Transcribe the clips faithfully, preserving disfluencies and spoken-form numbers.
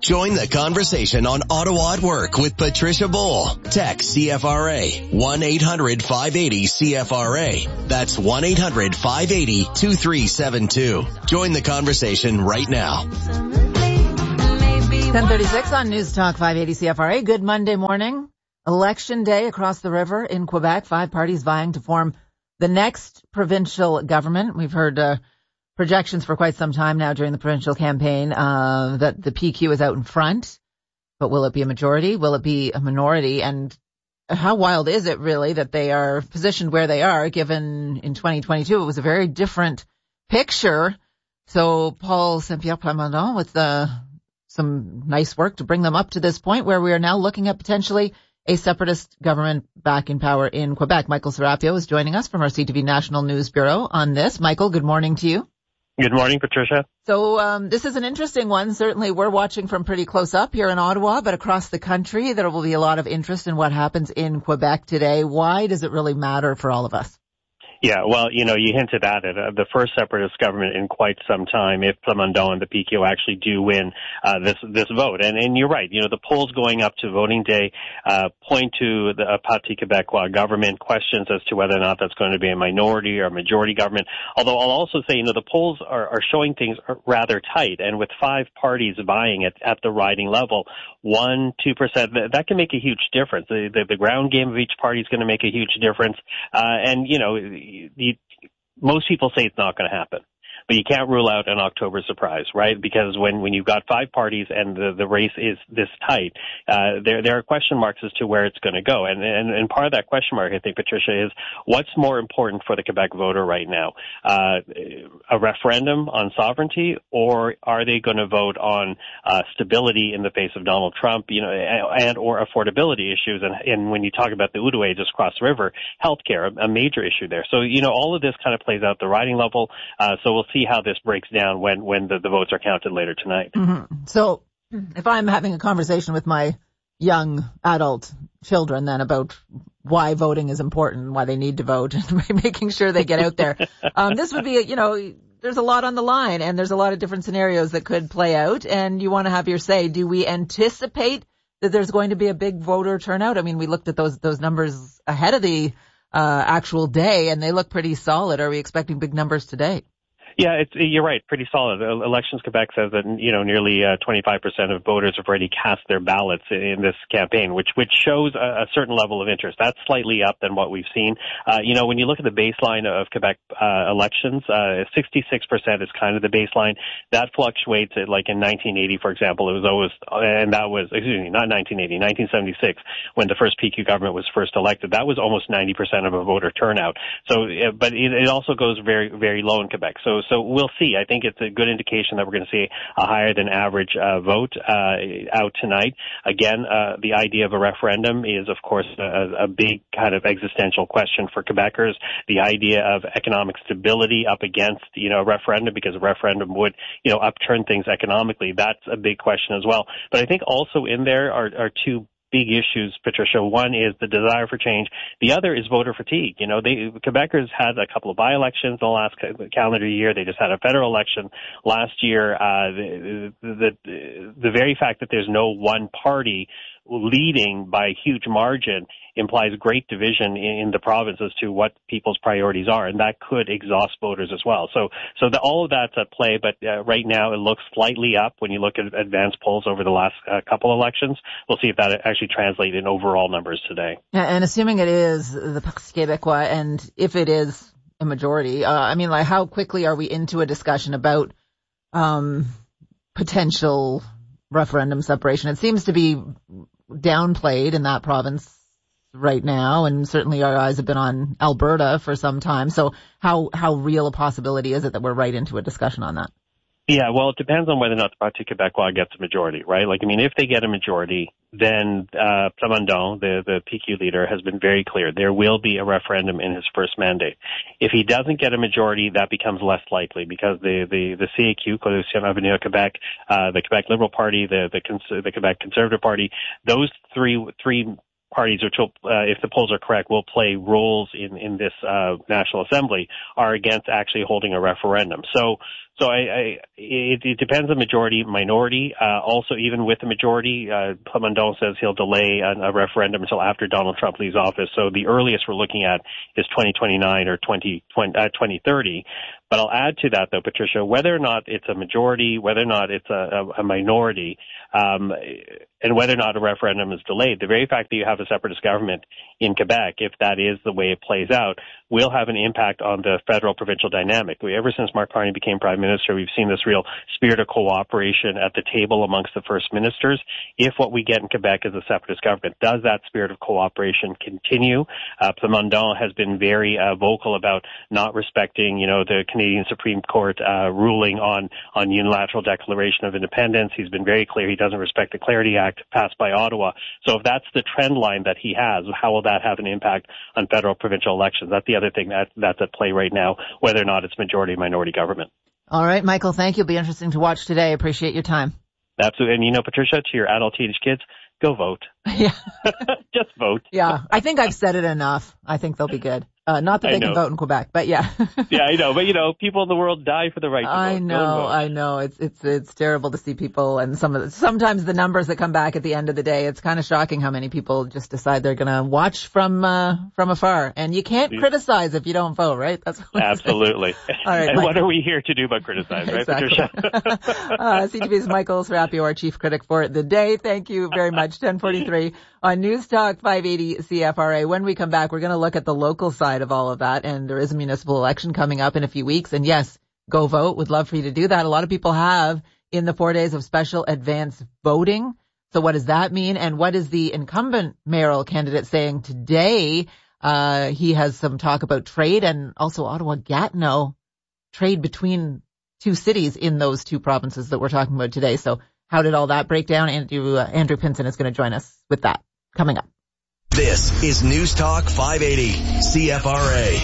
Join the conversation on Ottawa at Work with Patricia Bull. Text C F R A one eight hundred five eighty C F R A. That's one eight hundred five eighty two three seven two. Join the conversation right now. ten thirty-six on News Talk five eighty C F R A. Good Monday morning. Election day across the river in Quebec. Five parties vying to form the next provincial government. We've heard uh, projections for quite some time now during the provincial campaign uh, that the P Q is out in front. But will it be a majority? Will it be a minority? And how wild is it really that they are positioned where they are, given in twenty twenty-two it was a very different picture. So Paul Saint-Pierre Plamondon with uh, some nice work to bring them up to this point where we are now looking at potentially a separatist government back in power in Quebec. Michael Serapio is joining us from our C T V National News Bureau on this. Michael, good morning to you. Good morning, Patricia. So um, this is an interesting one. Certainly we're watching from pretty close up here in Ottawa, but across the country there will be a lot of interest in what happens in Quebec today. Why does it really matter for all of us? Yeah, well, you know, you hinted at it. Uh, the first separatist government in quite some time, if Plamondon and the P Q actually do win uh, this this vote. And, and you're right. You know, the polls going up to voting day uh, point to the uh, Parti Québécois government, questions as to whether or not that's going to be a minority or a majority government. Although I'll also say, you know, the polls are, are showing things rather tight. And with five parties vying at, at the riding level, one, two percent, that, that can make a huge difference. The, the, the ground game of each party is going to make a huge difference. Uh, and, you know, You, most people say it's not going to happen, but you can't rule out an October surprise, right? Because when, when you've got five parties and the, the race is this tight, uh, there, there are question marks as to where it's going to go. And, and, and part of that question mark, I think, Patricia, is what's more important for the Quebec voter right now? Uh, a referendum on sovereignty, or are they going to vote on, uh, stability in the face of Donald Trump, you know, and or affordability issues? And, and when you talk about the Outaouais just across the river, healthcare, a, a major issue there. So, you know, all of this kind of plays out at the riding level. Uh, so we'll see how this breaks down when, when the, the votes are counted later tonight. Mm-hmm. So if I'm having a conversation with my young adult children then about why voting is important, why they need to vote, and making sure they get out there, um, this would be, you know, there's a lot on the line and there's a lot of different scenarios that could play out, and you want to have your say. Do we anticipate that there's going to be a big voter turnout? I mean, we looked at those, those numbers ahead of the uh, actual day and they look pretty solid. Are we expecting big numbers today? Yeah, it's, you're right. Pretty solid. Elections Quebec says that, you know, nearly uh, twenty-five percent of voters have already cast their ballots in this campaign, which which shows a, a certain level of interest. That's slightly up than what we've seen. Uh, you know, when you look at the baseline of Quebec uh, elections, uh, sixty-six percent is kind of the baseline. That fluctuates. At, like in nineteen eighty, for example, it was always, and that was, excuse me, not nineteen eighty, nineteen seventy-six, when the first P Q government was first elected. That was almost ninety percent of a voter turnout. So, but it, it also goes very, very low in Quebec. So, So we'll see. I think it's a good indication that we're going to see a higher than average uh, vote uh, out tonight. Again, uh, the idea of a referendum is, of course, a, a big kind of existential question for Quebecers. The idea of economic stability up against, you know, a referendum, because a referendum would, you know, upturn things economically. That's a big question as well. But I think also in there are, are two big issues, Patricia. One is the desire for change. The other is voter fatigue. You know, they, Quebecers had a couple of by-elections in the last calendar year. They just had a federal election last year. Uh, the, the, the, the very fact that there's no one party leading by a huge margin implies great division in the province as to what people's priorities are, and that could exhaust voters as well. So, so the, all of that's at play, but uh, right now it looks slightly up when you look at advanced polls over the last uh, couple elections. We'll see if that actually translates in overall numbers today. Yeah, and assuming it is the Parti Québécois, and if it is a majority, uh, I mean, like, how quickly are we into a discussion about um, potential referendum separation? It seems to be downplayed in that province right now, and certainly our eyes have been on Alberta for some time. So how how real a possibility is it that we're right into a discussion on that? Yeah, well, it depends on whether or not the Parti Québécois gets a majority, right? Like, I mean, if they get a majority, then uh Plamondon, the, the P Q leader, has been very clear. There will be a referendum in his first mandate. If he doesn't get a majority, that becomes less likely, because the, the, the C A Q, Coalition Avenir Québec, uh, the Quebec Liberal Party, the, the, Cons- the Quebec Conservative Party, those three, three parties, which will, uh, if the polls are correct, will play roles in, in this, uh, National Assembly, are against actually holding a referendum. So, So I, I it, it depends on majority, minority. Uh, also, even with the majority, uh, Plamondon says he'll delay a, a referendum until after Donald Trump leaves office. So the earliest we're looking at is twenty twenty-nine or twenty thirty. But I'll add to that, though, Patricia, whether or not it's a majority, whether or not it's a, a, a minority, um, and whether or not a referendum is delayed, the very fact that you have a separatist government in Quebec, if that is the way it plays out, will have an impact on the federal-provincial dynamic. We, ever since Mark Carney became prime minister, we've seen this real spirit of cooperation at the table amongst the first ministers. If what we get in Quebec is a separatist government, does that spirit of cooperation continue? Uh, Plamondon has been very uh, vocal about not respecting, you know, the Canadian Supreme Court uh, ruling on, on unilateral declaration of independence. He's been very clear he doesn't respect the Clarity Act passed by Ottawa. So if that's the trend line that he has, how will that have an impact on federal provincial elections? That's the other thing that, that's at play right now, whether or not it's majority minority government. All right, Michael, thank you. It'll be interesting to watch today. Appreciate your time. Absolutely. And you know, Patricia, to your adult teenage kids, go vote. Yeah. Just vote. Yeah. I think I've said it enough. I think they'll be good. Uh, not that they can vote in Quebec, but yeah. Yeah, I know. But, you know, people in the world die for the right to vote. I know, I know. It's, it's, it's terrible to see people and some of the, sometimes the numbers that come back at the end of the day, it's kind of shocking how many people just decide they're going to watch from, uh, from afar. And you can't yeah. criticize if you don't vote, right? That's what Absolutely. All right, and Mike. What are we here to do but criticize, right, exactly. Patricia? uh, C T V's Michael Serapio, our chief critic for the day. Thank you very much. ten forty-three on News Talk five eighty C F R A. When we come back, we're going to look at the local side of all of that. And there is a municipal election coming up in a few weeks. And yes, go vote. Would love for you to do that. A lot of people have in the four days of special advance voting. So what does that mean? And what is the incumbent mayoral candidate saying today? Uh, he has some talk about trade and also Ottawa-Gatineau, trade between two cities in those two provinces that we're talking about today. So how did all that break down? Andrew, uh, Andrew Pinson is going to join us with that coming up. This is News Talk five eighty C F R A.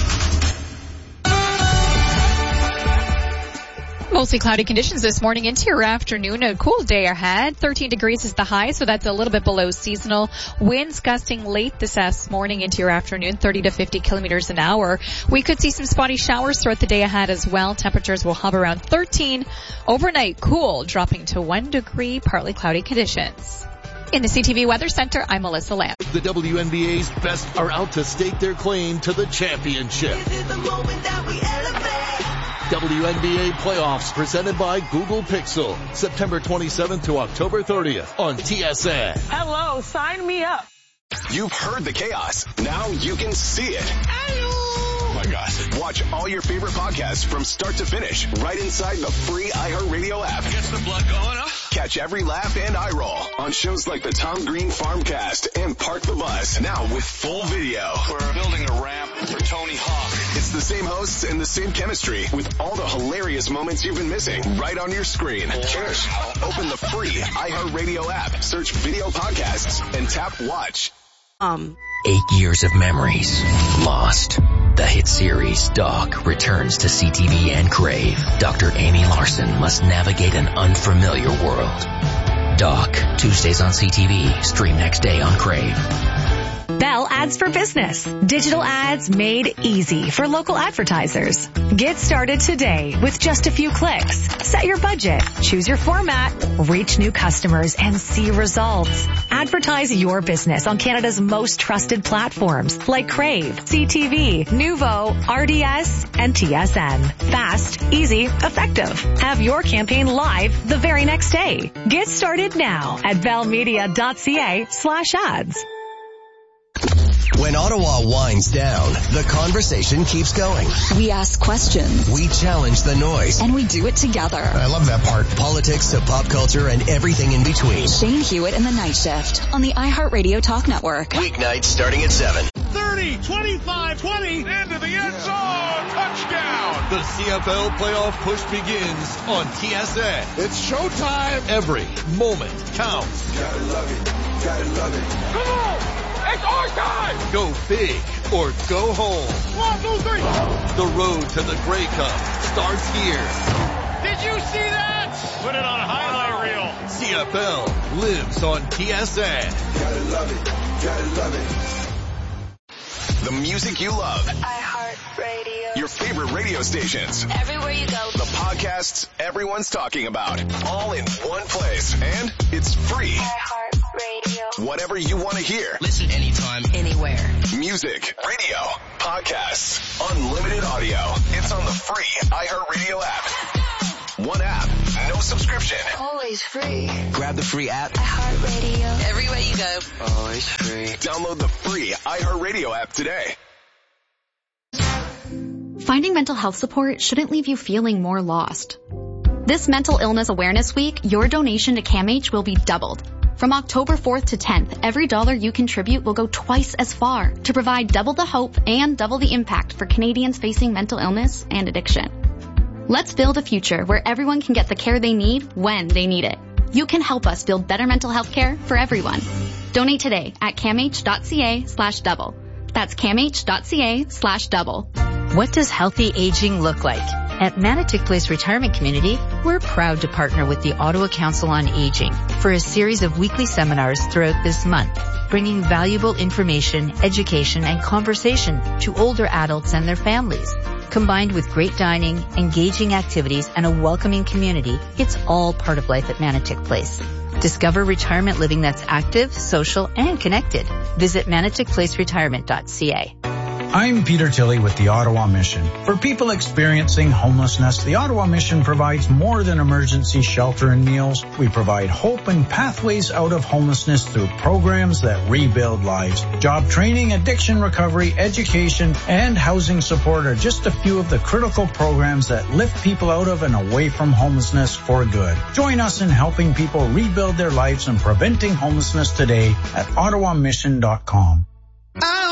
Mostly cloudy conditions this morning into your afternoon. A cool day ahead. thirteen degrees is the high, so that's a little bit below seasonal. Winds gusting late this morning into your afternoon, thirty to fifty kilometers an hour. We could see some spotty showers throughout the day ahead as well. Temperatures will hover around thirteen. Overnight, cool, dropping to one degree, partly cloudy conditions. In the C T V Weather Center, I'm Melissa Lamb. The W N B A's best are out to stake their claim to the championship. This is the moment that we elevate. W N B A playoffs presented by Google Pixel. September twenty-seventh to October thirtieth on T S N. Hello, sign me up. You've heard the chaos. Now you can see it. Hello. Oh my gosh. Watch all your favorite podcasts from start to finish right inside the free iHeartRadio app. Gets the blood going, huh? Catch every laugh and eye roll on shows like the Tom Green Farmcast and Park the Bus. Now with full video. We're building a ramp for Tony Hawk. It's the same hosts and the same chemistry with all the hilarious moments you've been missing right on your screen. Cheers. Open the free iHeartRadio app, search video podcasts, and tap watch. Um. Eight years of memories lost. The hit series Doc returns to C T V and Crave. Doctor Amy Larson must navigate an unfamiliar world. Doc, Tuesdays on C T V, stream next day on Crave. Bell Ads for Business. Digital ads made easy for local advertisers. Get started today with just a few clicks. Set your budget, choose your format, reach new customers, and see results. Advertise your business on Canada's most trusted platforms like Crave, C T V, Nuvo, R D S, and T S N. Fast, easy, effective. Have your campaign live the very next day. Get started now at bellmedia.ca slash ads. When Ottawa winds down, the conversation keeps going. We ask questions. We challenge the noise. And we do it together. I love that part. Politics to pop culture and everything in between. Shane Hewitt in the Night Shift on the iHeartRadio Talk Network. Weeknights starting at seven. thirty, twenty-five, twenty, into the end zone, touchdown. The C F L playoff push begins on T S N. It's showtime. Every moment counts. Gotta love it, gotta love it. Come on, it's our time. Go big or go home. One, two, three. The road to the Grey Cup starts here. Did you see that? Put it on a highlight reel. C F L lives on T S N. Gotta love it, gotta love it. The music you love. iHeartRadio. Your your favorite radio stations. Everywhere you go. The podcasts everyone's talking about. All in one place. And it's free. iHeartRadio. Whatever you want to hear. Listen anytime, Anywhere. Music, radio, podcasts, unlimited audio. It's on the free iHeartRadio app. One app, no subscription. Always free. Grab the free app. iHeartRadio. Everywhere you go. Always free. Download the free iHeartRadio app today. Finding mental health support shouldn't leave you feeling more lost. This Mental Illness Awareness Week, your donation to CAMH will be doubled. From October fourth to tenth, every dollar you contribute will go twice as far to provide double the hope and double the impact for Canadians facing mental illness and addiction. Let's build a future where everyone can get the care they need when they need it. You can help us build better mental health care for everyone. Donate today at camh.ca slash double. That's camh.ca slash double. What does healthy aging look like? At Manotick Place Retirement Community, we're proud to partner with the Ottawa Council on Aging for a series of weekly seminars throughout this month, bringing valuable information, education, and conversation to older adults and their families. Combined with great dining, engaging activities, and a welcoming community, it's all part of life at Manotick Place. Discover retirement living that's active, social, and connected. Visit manotick place retirement dot c a. I'm Peter Tilley with the Ottawa Mission. For people experiencing homelessness, the Ottawa Mission provides more than emergency shelter and meals. We provide hope and pathways out of homelessness through programs that rebuild lives. Job training, addiction recovery, education, and housing support are just a few of the critical programs that lift people out of and away from homelessness for good. Join us in helping people rebuild their lives and preventing homelessness today at ottawa mission dot com.